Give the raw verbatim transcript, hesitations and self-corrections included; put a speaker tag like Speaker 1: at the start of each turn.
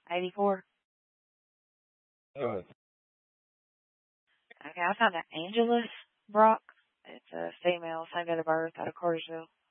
Speaker 1: eighty-four.
Speaker 2: Go ahead.
Speaker 1: Okay, I found an Angelus Brock. It's a female, same date of birth, out of Cartersville.